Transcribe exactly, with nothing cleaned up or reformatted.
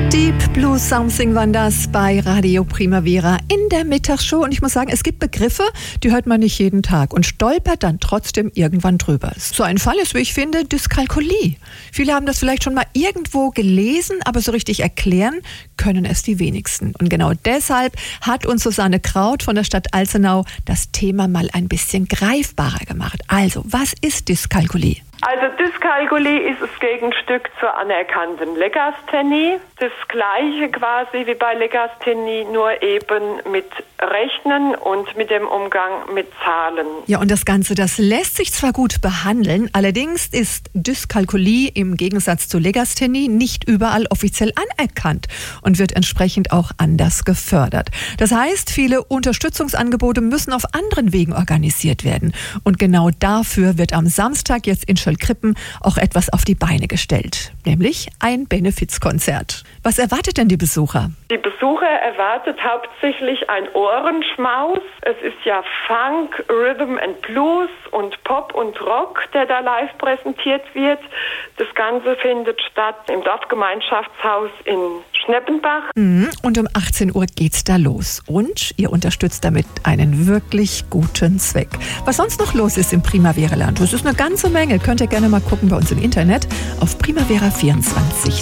Deep Blue Something waren das bei Radio Primavera in der Mittagsshow. Und ich muss sagen, es gibt Begriffe, die hört man nicht jeden Tag und stolpert dann trotzdem irgendwann drüber. So ein Fall ist, wie ich finde, Dyskalkulie. Viele haben das vielleicht schon mal irgendwo gelesen, aber so richtig erklären können es die wenigsten. Und genau deshalb hat uns Susanne Kraut von der Stadt Alzenau das Thema mal ein bisschen greifbarer gemacht. Also, was ist Dyskalkulie? Also Dyskalkulie ist das Gegenstück zur anerkannten Legasthenie. Das gleiche quasi wie bei Legasthenie, nur eben mit Rechnen und mit dem Umgang mit Zahlen. Ja, und das Ganze, das lässt sich zwar gut behandeln, allerdings ist Dyskalkulie im Gegensatz zu Legasthenie nicht überall offiziell anerkannt und wird entsprechend auch anders gefördert. Das heißt, viele Unterstützungsangebote müssen auf anderen Wegen organisiert werden. Und genau dafür wird am Samstag jetzt in Schöllkrippen auch etwas auf die Beine gestellt, nämlich ein Benefizkonzert. Was erwartet denn die Besucher? Die Besucher erwartet hauptsächlich ein Ohrenschmaus. Es ist ja Funk, Rhythm and Blues und Pop und Rock, der da live präsentiert wird. Das Ganze findet statt im Dorfgemeinschaftshaus in Schneppenbach. Und um achtzehn Uhr geht's da los. Und ihr unterstützt damit einen wirklich guten Zweck. Was sonst noch los ist im Primavera-Land, das ist eine ganze Menge. Könnt ihr gerne mal gucken bei uns im Internet auf primavera vierundzwanzig.